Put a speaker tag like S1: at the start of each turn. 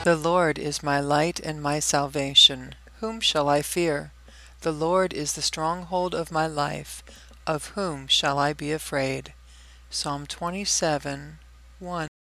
S1: The Lord is my light and my salvation. Whom shall I fear? The Lord is the stronghold of my life. Of whom shall I be afraid? Psalm 27:1.